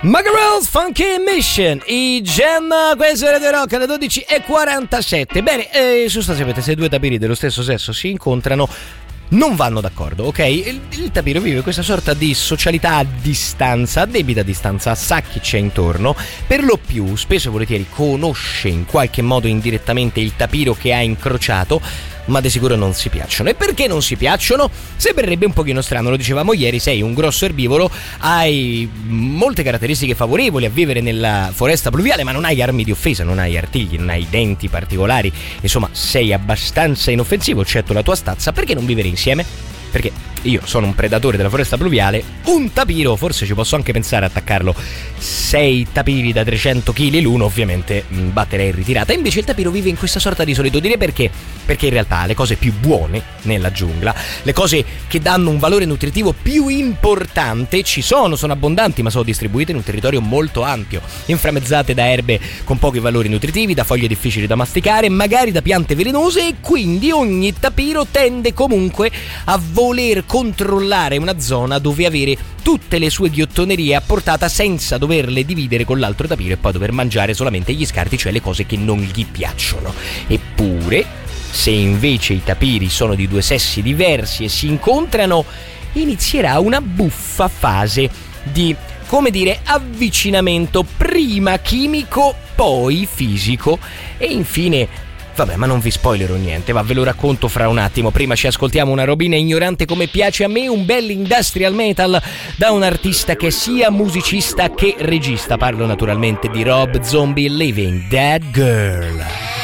Magarells Funky Mission, i Gem, questo è Radio Rock alle 12:47. Bene, su sta sapete, se due tapiri dello stesso sesso si incontrano non vanno d'accordo, ok? Il tapiro vive questa sorta di socialità a distanza, a debita distanza, sa chi c'è intorno, per lo più, spesso e volentieri conosce in qualche modo indirettamente il tapiro che ha incrociato, ma di sicuro non si piacciono. E perché non si piacciono? Sembrerebbe un pochino strano, lo dicevamo ieri, sei un grosso erbivoro, hai molte caratteristiche favorevoli a vivere nella foresta pluviale, ma non hai armi di offesa, non hai artigli, non hai denti particolari, insomma sei abbastanza inoffensivo, eccetto la tua stazza. Perché non vivere insieme? Perché io sono un predatore della foresta pluviale, un tapiro, forse ci posso anche pensare a attaccarlo, 6 tapiri da 300 kg l'uno, ovviamente batterei in ritirata. Invece il tapiro vive in questa sorta di solitudine perché in realtà le cose più buone nella giungla, le cose che danno un valore nutritivo più importante ci sono abbondanti, ma sono distribuite in un territorio molto ampio, inframmezzate da erbe con pochi valori nutritivi, da foglie difficili da masticare, magari da piante velenose, e quindi ogni tapiro tende comunque a voler controllare una zona dove avere tutte le sue ghiottonerie a portata senza doverle dividere con l'altro tapiro e poi dover mangiare solamente gli scarti, cioè le cose che non gli piacciono. Eppure, se invece i tapiri sono di due sessi diversi e si incontrano, inizierà una buffa fase di, come dire, avvicinamento, prima chimico, poi fisico e infine... Vabbè, ma non vi spoilerò niente, ve lo racconto fra un attimo. Prima ci ascoltiamo una robina ignorante come piace a me, un bel industrial metal da un artista che è sia musicista che regista. Parlo naturalmente di Rob Zombie, Living Dead Girl.